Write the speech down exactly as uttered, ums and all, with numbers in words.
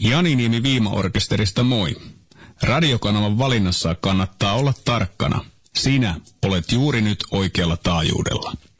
Jani Niemi Viima-orkesterista moi. Radiokanavan valinnassa kannattaa olla tarkkana. Sinä olet juuri nyt oikealla taajuudella.